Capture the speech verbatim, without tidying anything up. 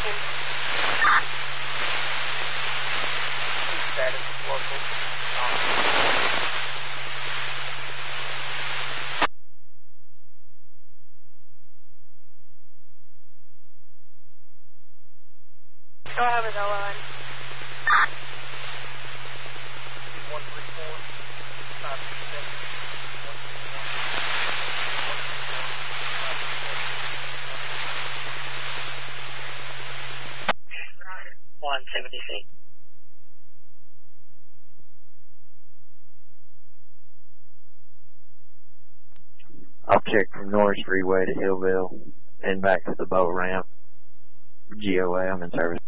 Houston. Status local. Go ahead with L O N. one three four, five six seven, one six one, one three four, five six seven, one seventy-six. I'll check from Norris Freeway to Hillville and back to the boat ramp. G O A, I'm in service.